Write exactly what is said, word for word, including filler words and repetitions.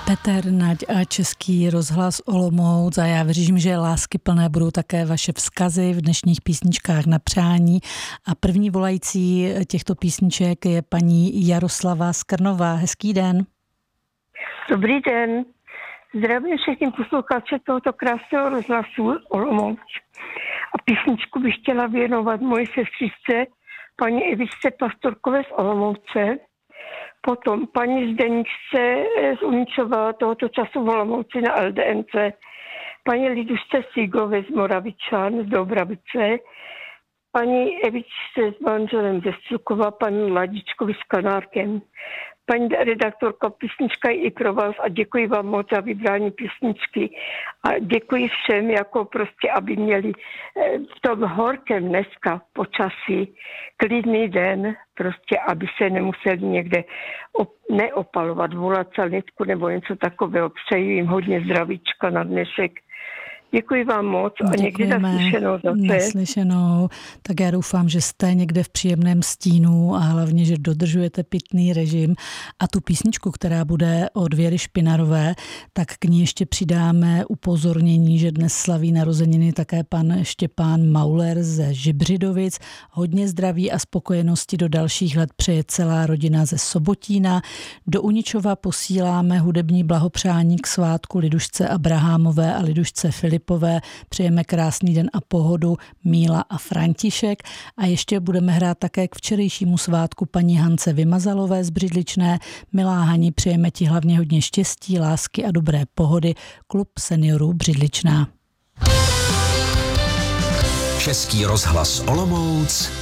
Petr, Naď a Český rozhlas Olomouc a já věřím, že láskyplné budou také vaše vzkazy v dnešních písničkách na přání. A první volající těchto písniček je paní Jaroslava Skrnová. Hezký den. Dobrý den. Zdravím všechny posluchače tohoto krásného rozhlasu Olomouc. A písničku bych chtěla věnovat mojí sestřičce, paní Evičce Pastorkové z Olomouce, potom paní Zdeníčce z Uničova, tohoto času v Olomouci na el dé en cé, paní Lidušce Síglové z Moravičan, z Dobravice, paní Evičce s manželem ze Strukova, paní Ladičkovi s Kanárkem. Paní redaktorka, písnička je i pro vás a děkuji vám moc za vybrání písničky a děkuji všem, jako prostě, aby měli v tom horkém dneska počasí klidný den, prostě, aby se nemuseli někde op- neopalovat, volat sanitku nebo něco takového. Přeji jim hodně zdravíčka na dnešek. Děkuji vám moc a někdy naslyšenou zase. Naslyšenou. Tak já doufám, že jste někde v příjemném stínu a hlavně, že dodržujete pitný režim. A tu písničku, která bude od Věry Špinarové, tak k ní ještě přidáme upozornění, že dnes slaví narozeniny také pan Štěpán Mauler ze Žibřidovic. Hodně zdraví a spokojenosti do dalších let přeje celá rodina ze Sobotína. Do Uničova posíláme hudební blahopřání k svátku Lidušce Abrahamové a Lidušce Filipové. Přejeme krásný den a pohodu Míla a František a ještě budeme hrát také k včerejšímu svátku paní Hance Vymazalové z Břidličné. Milá Hani, přejeme ti hlavně hodně štěstí, lásky a dobré pohody. Klub seniorů Břidličná. Český rozhlas Olomouc